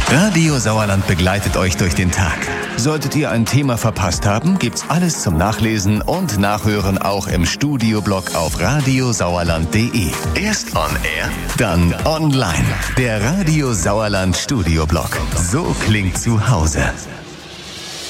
Radio Sauerland begleitet euch durch den Tag. Solltet ihr ein Thema verpasst haben, gibt's alles zum Nachlesen und Nachhören auch im Studioblog auf radiosauerland.de. Erst on air, dann online. Der Radio Sauerland Studioblog. So klingt zu Hause.